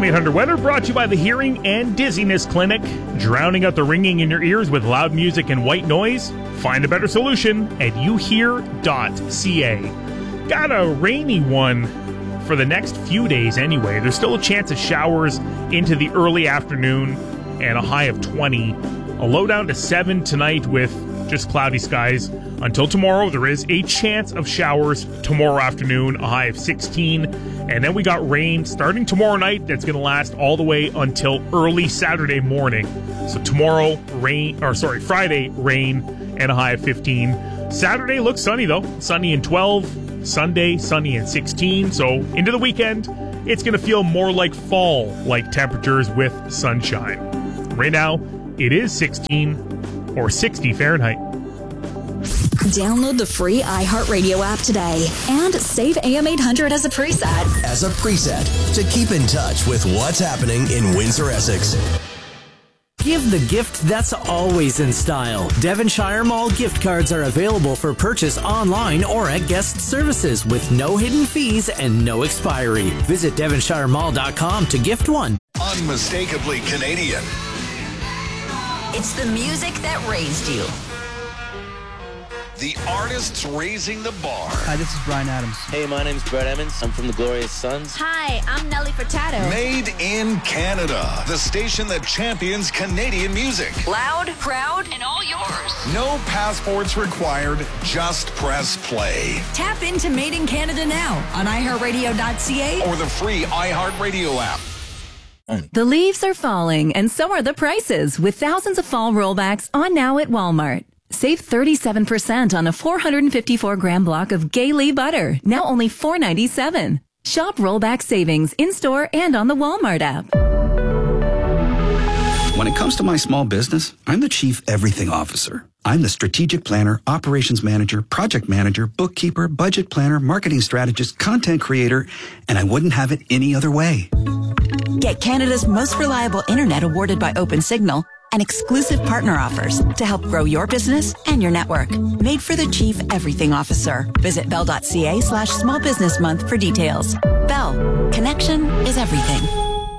AM800 weather brought to you by the Hearing and Dizziness Clinic. Drowning out the ringing in your ears with loud music and white noise? Find a better solution at youhear.ca. Got a rainy one for the next few days anyway. There's still a chance of showers into the early afternoon and a high of 20. A low down to 7 tonight with just cloudy skies. Until tomorrow, there is a chance of showers tomorrow afternoon, a high of 16. And then we got rain starting tomorrow night that's going to last all the way until early Saturday morning. So tomorrow, Friday, rain and a high of 15. Saturday looks sunny though. Sunny and 12. Sunday, sunny and 16. So into the weekend, it's going to feel more like fall-like temperatures with sunshine. Right now, it is 16 or 60 Fahrenheit. Download the free iHeartRadio app today and save AM800 as a preset. As a preset to keep in touch with what's happening in Windsor, Essex. Give the gift that's always in style. Devonshire Mall gift cards are available for purchase online or at guest services with no hidden fees and no expiry. Visit devonshiremall.com to gift one. Unmistakably Canadian. It's the music that raised you. The artists raising the bar. Hi, this is Brian Adams. Hey, my name's Brett Emmons. I'm from the Glorious Sons. Hi, I'm Nelly Furtado. Made in Canada. The station that champions Canadian music. Loud, proud, and all yours. No passports required. Just press play. Tap into Made in Canada now on iHeartRadio.ca or the free iHeartRadio app. The leaves are falling, and so are the prices, with thousands of fall rollbacks on now at Walmart. Save 37% on a 454-gram block of Gaylee butter, now only $4.97. Shop rollback savings in-store and on the Walmart app. When it comes to my small business, I'm the Chief Everything Officer. I'm the strategic planner, operations manager, project manager, bookkeeper, budget planner, marketing strategist, content creator, and I wouldn't have it any other way. Get Canada's most reliable internet awarded by OpenSignal and exclusive partner offers to help grow your business and your network. Made for the Chief Everything Officer. Visit bell.ca/smallbusinessmonth for details. Bell. Connection is everything.